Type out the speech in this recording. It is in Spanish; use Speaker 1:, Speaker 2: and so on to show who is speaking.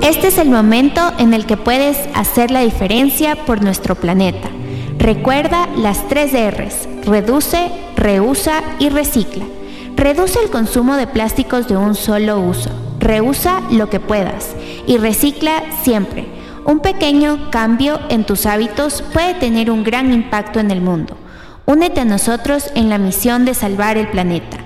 Speaker 1: Este es el momento en el que puedes hacer la diferencia por nuestro planeta. Recuerda las 3 R's: reduce, reusa y recicla. Reduce el consumo de plásticos de un solo uso. Reusa lo que puedas y recicla siempre. Un pequeño cambio en tus hábitos puede tener un gran impacto en el mundo. Únete a nosotros en la misión de salvar el planeta.